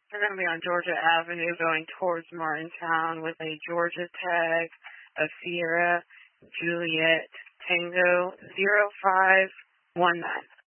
We're going to be on Georgia Avenue going towards Martintown with a Georgia tag of Sierra Juliet Tango 0519.